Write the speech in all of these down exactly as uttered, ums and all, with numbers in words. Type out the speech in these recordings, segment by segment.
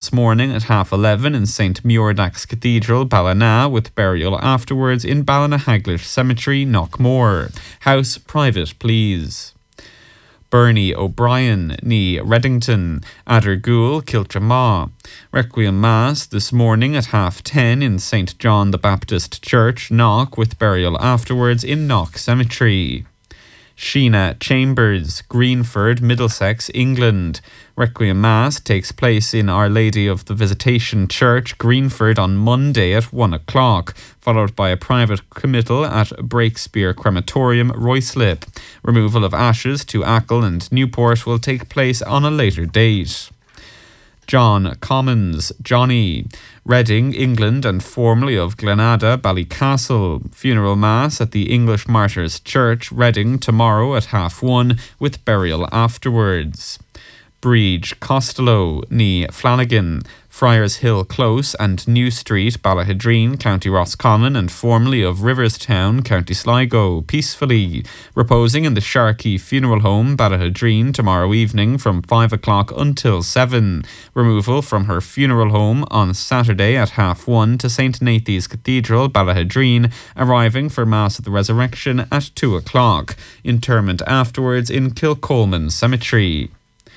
this morning at half eleven in Saint Muirdax Cathedral, Ballina, with burial afterwards in Ballinahaglish Cemetery, Knockmore. House private, please. Bernie O'Brien, ní Reddington, Adergool, Kiltramaw. Requiem Mass this morning at half ten in Saint John the Baptist Church, Knock, with burial afterwards in Knock Cemetery. Sheena Chambers, Greenford, Middlesex, England. Requiem Mass takes place in Our Lady of the Visitation Church, Greenford, on Monday at one o'clock, followed by a private committal at Breakspear Crematorium, Ruislip. Removal of ashes to Achill and Newport will take place on a later date. John Commons, Johnny, Reading, England, and formerly of Glenada, Ballycastle. Funeral Mass at the English Martyrs Church, Reading, tomorrow at half one, with burial afterwards. Breege Costello, ní Flanagan, Friars Hill Close and New Street, Ballahidreen, County Roscommon, and formerly of Riverstown, County Sligo, peacefully. Reposing in the Sharkey Funeral Home, Ballahidreen, tomorrow evening from five o'clock until seven. Removal from her funeral home on Saturday at half one to Saint Nathan's Cathedral, Ballahidreen, arriving for Mass of the Resurrection at two o'clock. Interment afterwards in Kilcolman Cemetery.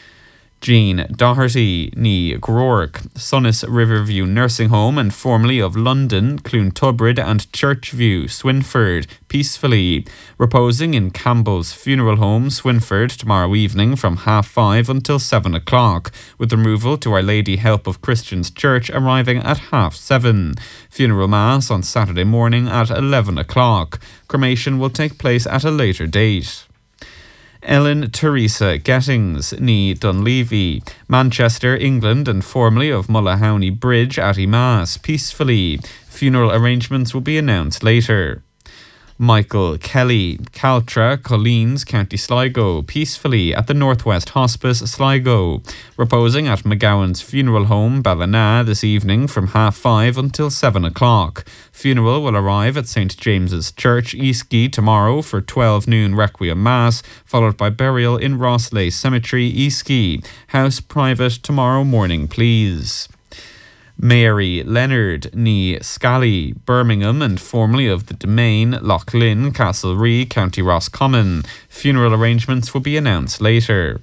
Jean Doherty, ní Groark, Sunnis Riverview Nursing Home and formerly of London, Cloontubrid and Churchview, Swinford, peacefully. Reposing in Campbell's Funeral Home, Swinford, tomorrow evening from half five until seven o'clock, with removal to Our Lady Help of Christians Church arriving at half seven. Funeral Mass on Saturday morning at eleven o'clock. Cremation will take place at a later date. Ellen Teresa Gettings, ní Dunleavy, Manchester, England, and formerly of Mullahowney Bridge, Atty Mass, peacefully. Funeral arrangements will be announced later. Michael Kelly, Caltra, Colleen's, County Sligo, peacefully at the Northwest Hospice, Sligo. Reposing at McGowan's Funeral Home, Ballina, this evening from half five until seven o'clock. Funeral will arrive at Saint James's Church, Eastgate, tomorrow for twelve noon Requiem Mass, followed by burial in Rosslea Cemetery, Eastgate. House private tomorrow morning, please. Mary Leonard, ní Scally, Birmingham, and formerly of the Domain, Loughlin, Castlerea, County Roscommon. Funeral arrangements will be announced later.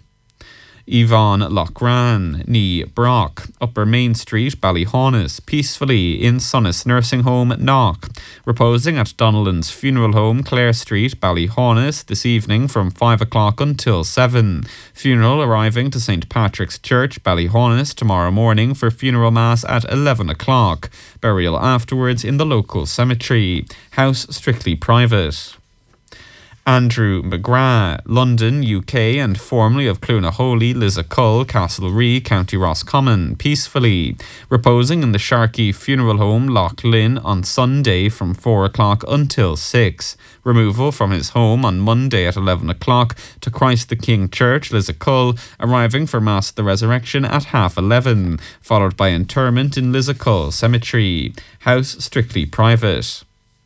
Yvonne Lochran, ní Brock, Upper Main Street, Ballyhaunis, peacefully in Sunnis Nursing Home, Knock. Reposing at Donnellan's Funeral Home, Clare Street, Ballyhaunis, this evening from five o'clock until seven. Funeral arriving to Saint Patrick's Church, Ballyhaunis, tomorrow morning for funeral mass at eleven o'clock. Burial afterwards in the local cemetery. House strictly private. Andrew McGrath, London, U K, and formerly of Cloonaholy, Lissacull, Castlerea, County Roscommon, peacefully. Reposing in the Sharkey Funeral Home, Loughlin, on Sunday from four o'clock until six. Removal from his home on Monday at eleven o'clock to Christ the King Church, Lissacull, arriving for Mass of the Resurrection at half eleven, followed by interment in Lissacull Cemetery. House strictly private.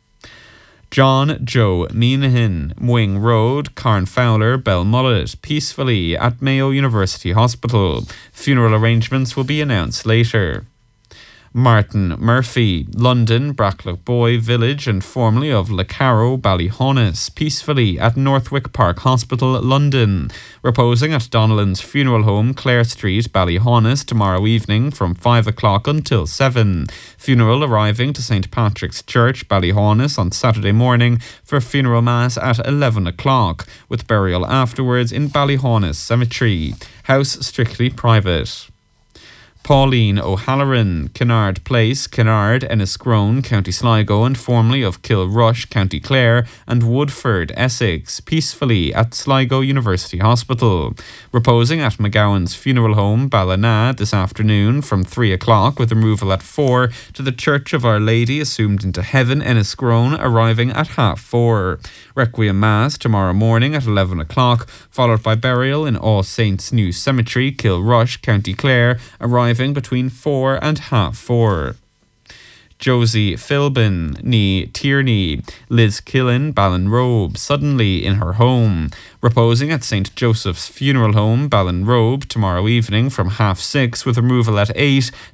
John Joe Meanahan, Mwing Road, Carnfowler, Belmullet, peacefully at Mayo University Hospital. Funeral arrangements will be announced later. Martin Murphy, London, Bracklockboy Village, and formerly of Lecarrow, Ballyhaunis, peacefully at Northwick Park Hospital, London. Reposing at Donnellan's Funeral Home, Clare Street, Ballyhaunis, tomorrow evening from five o'clock until seven. Funeral arriving to Saint Patrick's Church, Ballyhaunis, on Saturday morning for funeral mass at eleven o'clock, with burial afterwards in Ballyhaunis Cemetery. House strictly private. Pauline O'Halloran, Kennard Place, Kennard, Enniscrone, County Sligo, and formerly of Kilrush, County Clare, and Woodford, Essex, peacefully at Sligo University Hospital. Reposing at McGowan's Funeral Home, Ballina, this afternoon from three o'clock, with removal at four to the Church of Our Lady Assumed into Heaven, Enniscrone, arriving at half four. Requiem Mass tomorrow morning at eleven o'clock, followed by burial in All Saints New Cemetery, Kilrush, County Clare, arriving between four and half four. Josie Philbin, ní Tierney, Liz Killen, Ballinrobe, suddenly in her home. Reposing at Saint Joseph's Funeral Home, Ballinrobe, tomorrow evening from half six, with removal at eight